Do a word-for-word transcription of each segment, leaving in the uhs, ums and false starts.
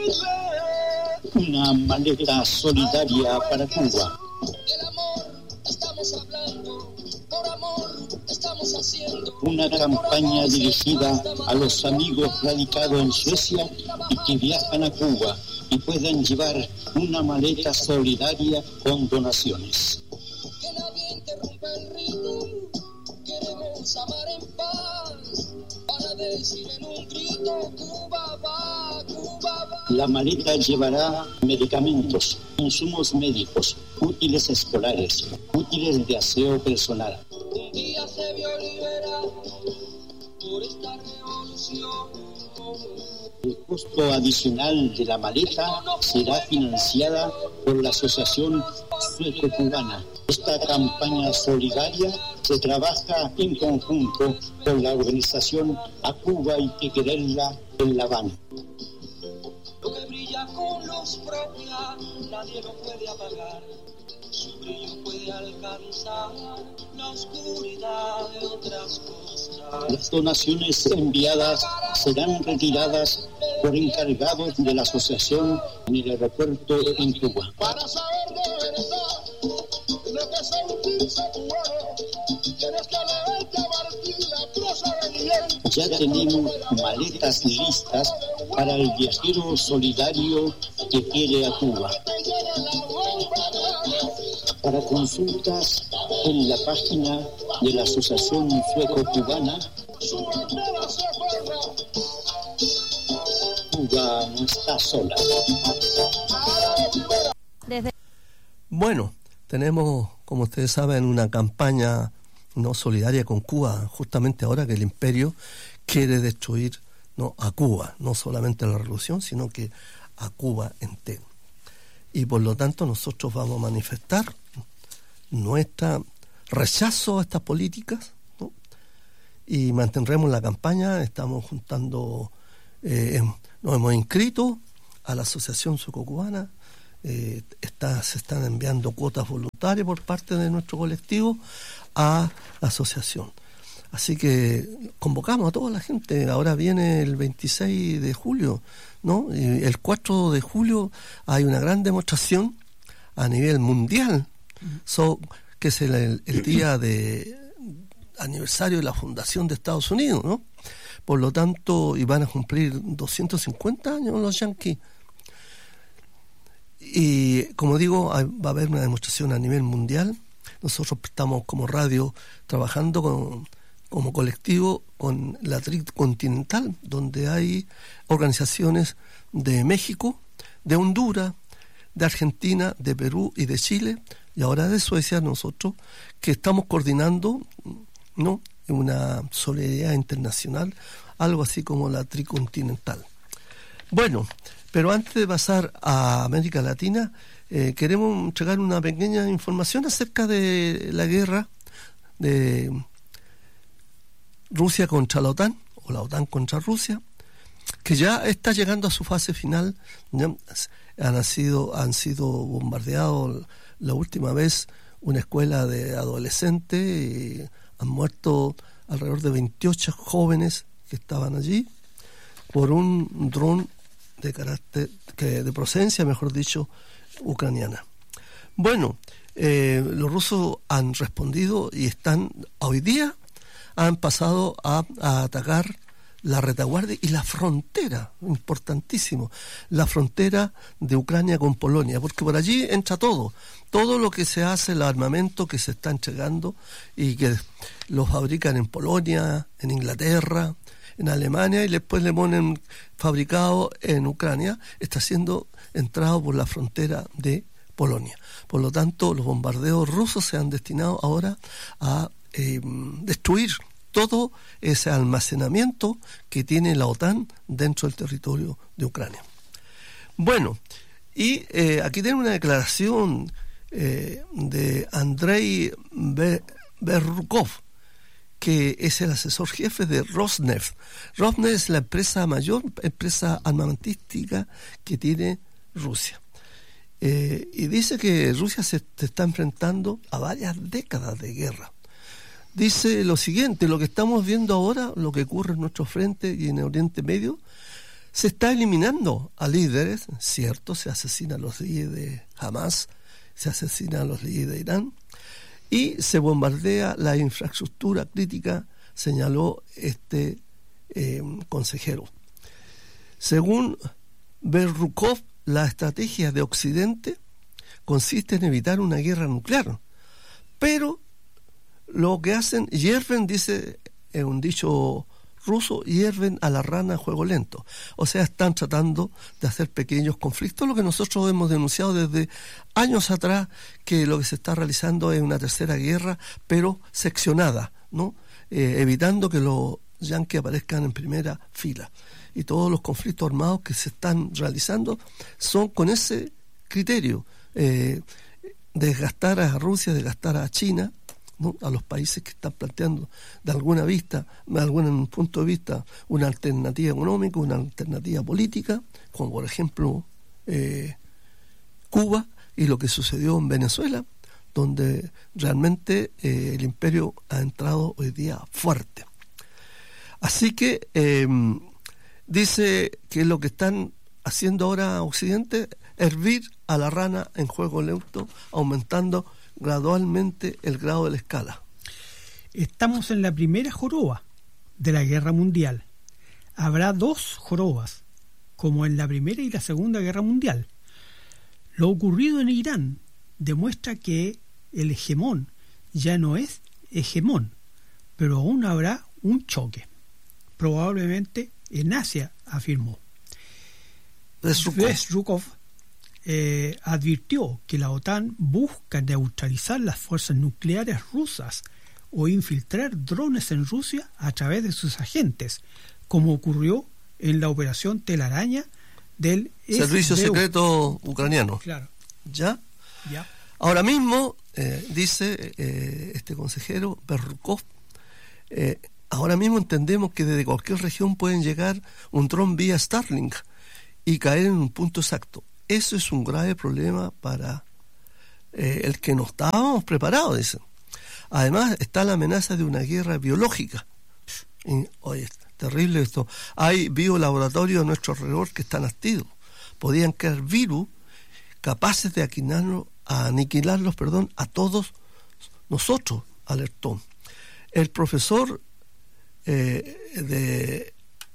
Una maleta solidaria para Cuba. Una campaña dirigida a los amigos radicados en Suecia y que viajan a Cuba y pueden llevar una maleta solidaria con donaciones. Que nadie interrumpa el ritmo, queremos amar en paz, para decir en un grito, Cuba va, Cuba va. La maleta llevará medicamentos, insumos médicos, útiles escolares, útiles de aseo personal. Un día se vio liberar por esta revolución. El costo adicional de la maleta será financiada por la Asociación Sueco-Cubana. Esta campaña solidaria se trabaja en conjunto con la organización A Cuba hay que quererla en La Habana. Lo que brilla con luz propia, nadie lo puede apagar. Su brillo puede alcanzar la oscuridad de otras cosas. Las donaciones enviadas serán retiradas por encargados de la asociación en el aeropuerto en Cuba. Para saber de verdad lo que sentirse cubano, tienes que leerte a Martín la prosa de Miguel. Ya tenemos maletas listas para el viajero solidario que quiere a Cuba. Para consultas en la página de la Asociación Sueco-Cubana, Cuba no está sola. Bueno, tenemos, como ustedes saben, una campaña no solidaria con Cuba, justamente ahora que el imperio quiere destruir no a Cuba, no solamente la revolución, sino que a Cuba entero. Y por lo tanto nosotros vamos a manifestar nuestro rechazo a estas políticas, ¿no? Y mantendremos la campaña. Estamos juntando, eh, nos hemos inscrito a la Asociación Sueco-Cubana, eh, está, se están enviando cuotas voluntarias por parte de nuestro colectivo a la asociación. Así que convocamos a toda la gente. Ahora viene el veintiséis de julio, ¿no? Y el cuatro de julio hay una gran demostración a nivel mundial, so, que es el, el día de aniversario de la fundación de Estados Unidos, ¿no? Por lo tanto, y van a cumplir doscientos cincuenta años los yanquis. Y como digo, va a haber una demostración a nivel mundial. Nosotros estamos como radio trabajando con, como colectivo con la Tricontinental, donde hay organizaciones de México, de Honduras, de Argentina, de Perú y de Chile, y ahora de Suecia, nosotros, que estamos coordinando, ¿no?, una solidaridad internacional, algo así como la Tricontinental. Bueno, pero antes de pasar a América Latina, eh, queremos entregar una pequeña información acerca de la guerra de Rusia contra la OTAN, o la OTAN contra Rusia, que ya está llegando a su fase final. ¿no? Han sido, han sido bombardeados la última vez una escuela de adolescentes, y han muerto alrededor de veintiocho jóvenes que estaban allí por un dron de carácter, que, de procedencia, mejor dicho, ucraniana. Bueno, eh, los rusos han respondido y están, hoy día, han pasado a, a atacar la retaguardia y la frontera, importantísimo, la frontera de Ucrania con Polonia, porque por allí entra todo, todo lo que se hace, el armamento que se está entregando y que lo fabrican en Polonia, en Inglaterra, en Alemania, y después le ponen fabricado en Ucrania, está siendo entrado por la frontera de Polonia. Por lo tanto, los bombardeos rusos se han destinado ahora a eh, destruir todo ese almacenamiento que tiene la OTAN dentro del territorio de Ucrania. Bueno, y eh, aquí tenemos una declaración eh, de Andrei Berrukov, que es el asesor jefe de Rosneft. Rosneft es la empresa mayor, empresa armamentística que tiene Rusia. Eh, y dice que Rusia se, se está enfrentando a varias décadas de guerra. Dice lo siguiente: lo que estamos viendo ahora, lo que ocurre en nuestro frente y en el Oriente Medio, Se está eliminando a líderes, cierto, se asesinan a los líderes de Hamas, se asesinan a los líderes de Irán, y se bombardea la infraestructura crítica, señaló este eh, consejero. Según Berrukov, la estrategia de Occidente consiste en evitar una guerra nuclear, pero lo que hacen, hierven, dice en un dicho ruso, hierven a la rana a juego lento. O sea, están tratando de hacer pequeños conflictos, lo que nosotros hemos denunciado desde años atrás, que lo que se está realizando es una tercera guerra, pero seccionada, ¿no? Eh, evitando que los yanquis aparezcan en primera fila. Y todos los conflictos armados que se están realizando son con ese criterio, eh, desgastar a Rusia, desgastar a China, ¿no? A los países que están planteando de alguna vista, de algún punto de vista, una alternativa económica, una alternativa política, como por ejemplo eh, Cuba y lo que sucedió en Venezuela, donde realmente eh, el imperio ha entrado hoy día fuerte. Así que eh, dice que lo que están haciendo ahora Occidente, hervir a la rana en juego lento, aumentando gradualmente el grado de la escala. Estamos en la primera joroba de la guerra mundial. Habrá dos jorobas, como en la primera y la segunda guerra mundial. Lo ocurrido en Irán demuestra que el hegemón ya no es hegemón, pero aún habrá un choque. Probablemente en Asia, afirmó. Bezrukov eh, advirtió que la OTAN busca neutralizar las fuerzas nucleares rusas o infiltrar drones en Rusia a través de sus agentes, como ocurrió en la operación Telaraña del Servicio S B U. Secreto ucraniano. Claro. ¿Ya? Ya. Ahora mismo, eh, dice eh, este consejero Berrukov, eh, ahora mismo entendemos que desde cualquier región pueden llegar un dron vía Starlink y caer en un punto exacto. Eso es un grave problema para eh, el que no estábamos preparados, dicen. Además está la amenaza de una guerra biológica. Y, oye, es terrible esto. Hay biolaboratorios a nuestro alrededor que están activos. Podían crear virus capaces de aniquilarlos, a aniquilarlos perdón, a todos nosotros, alertó. El profesor eh, de,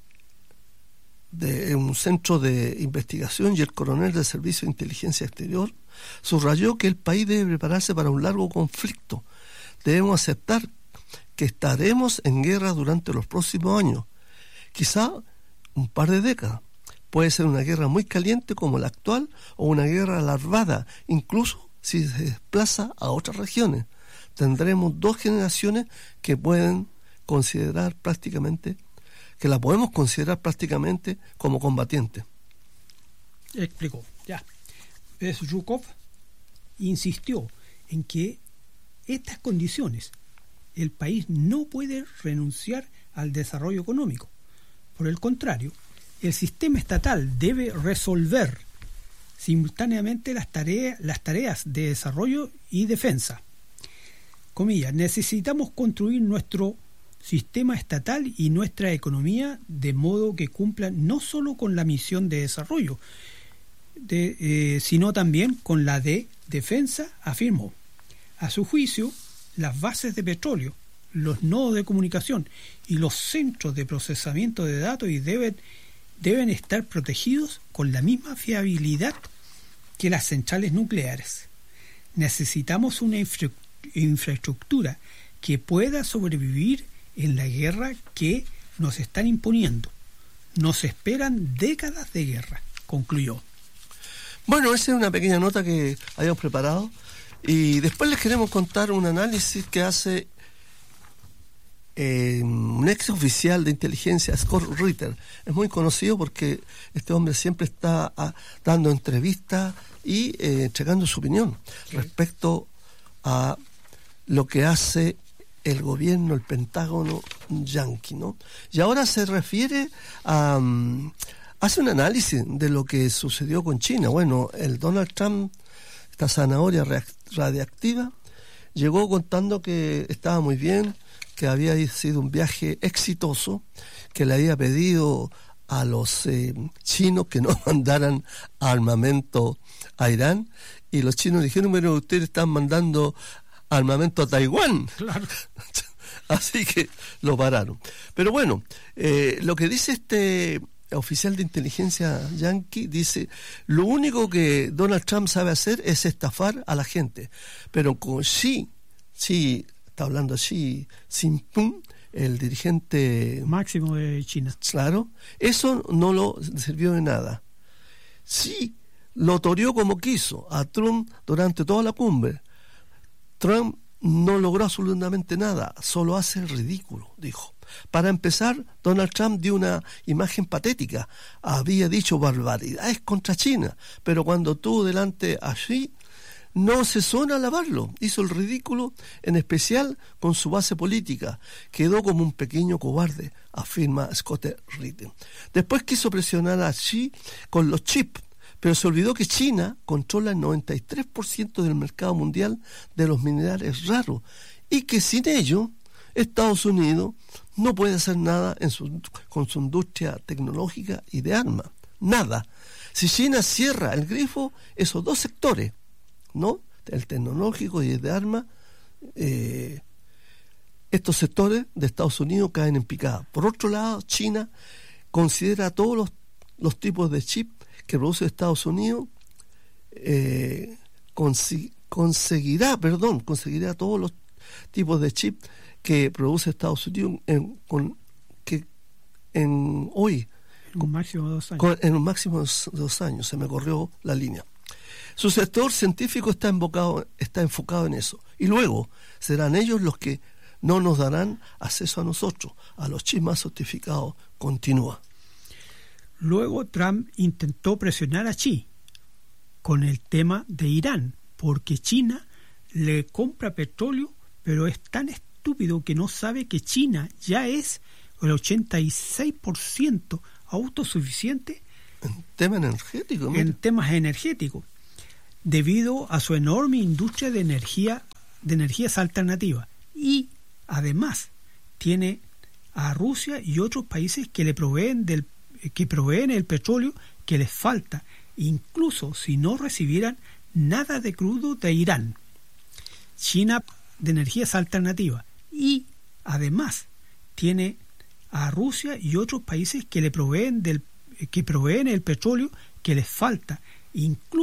de un centro de investigación y el coronel del Servicio de Inteligencia Exterior subrayó que el país debe prepararse para un largo conflicto. Debemos aceptar que estaremos en guerra durante los próximos años, quizá un par de décadas. Puede ser una guerra muy caliente como la actual o una guerra larvada, incluso si se desplaza a otras regiones. Tendremos dos generaciones que pueden considerar prácticamente, que la podemos considerar prácticamente como combatientes. Explicó, ya. Bezrukov insistió en que estas condiciones el país no puede renunciar al desarrollo económico. Por el contrario, el sistema estatal debe resolver simultáneamente las tareas, las tareas de desarrollo y defensa. Comillas, necesitamos construir nuestro sistema estatal y nuestra economía de modo que cumplan no solo con la misión de desarrollo, de, eh, sino también con la de defensa, afirmó. A su juicio, las bases de petróleo, los nodos de comunicación y los centros de procesamiento de datos y deben, deben estar protegidos con la misma fiabilidad que las centrales nucleares. Necesitamos una infra, infraestructura que pueda sobrevivir en la guerra que nos están imponiendo. Nos esperan décadas de guerra, concluyó. Bueno, esa es una pequeña nota que habíamos preparado. Y después les queremos contar un análisis que hace eh, un ex oficial de inteligencia, Scott Ritter. Es muy conocido porque este hombre siempre está a, dando entrevistas y eh, entregando su opinión sí. respecto a lo que hace el gobierno, el Pentágono yanqui, ¿no? Y ahora se refiere a... Um, hace un análisis de lo que sucedió con China. Bueno, el Donald Trump, esta zanahoria radiactiva, llegó contando que estaba muy bien, que había sido un viaje exitoso, que le había pedido a los eh, chinos que no mandaran armamento a Irán, y los chinos dijeron, pero ustedes están mandando armamento a Taiwán. Claro. Así que lo pararon. Pero bueno, eh, lo que dice este oficial de inteligencia yanqui, dice, lo único que Donald Trump sabe hacer es estafar a la gente. Pero con Xi, Xi, está hablando Xi Jinping, el dirigente máximo de China. Claro, eso no lo sirvió de nada. Sí, lo toreó como quiso a Trump durante toda la cumbre. Trump no logró absolutamente nada, solo hace el ridículo, dijo. Para empezar, Donald Trump dio una imagen patética. Había dicho barbaridades contra China, pero cuando tuvo delante a Xi, no cesó en alabarlo. Hizo el ridículo, en especial con su base política. Quedó como un pequeño cobarde, afirma Scott Ritten. Después quiso presionar a Xi con los chips, pero se olvidó que China controla el noventa y tres por ciento del mercado mundial de los minerales raros y que sin ello Estados Unidos no puede hacer nada en su, con su industria tecnológica y de armas. Nada. Si China cierra el grifo, esos dos sectores, ¿no?, el tecnológico y el de armas, eh, estos sectores de Estados Unidos caen en picada. Por otro lado, China considera todos los, los tipos de chip que produce Estados Unidos, eh, consi- conseguirá, perdón, conseguirá todos los tipos de chip que produce Estados Unidos en, con, que en hoy en un máximo de dos años. Con, en un máximo de dos años, se me corrió la línea. Su sector científico está enfocado, está enfocado en eso. Y luego serán ellos los que no nos darán acceso a nosotros, a los chips más sofisticados. Continúa. Luego Trump intentó presionar a Xi con el tema de Irán, porque China le compra petróleo, pero es tan estúpido que no sabe que China ya es el ochenta y seis por ciento autosuficiente en temas energéticos. En mira. temas energéticos, debido a su enorme industria de energía, de energías alternativas, y además tiene a Rusia y otros países que le proveen del que proveen el petróleo que les falta, incluso si no recibieran nada de crudo de Irán. China de energías alternativas, y además tiene a Rusia y otros países que le proveen del que proveen el petróleo que les falta, incluso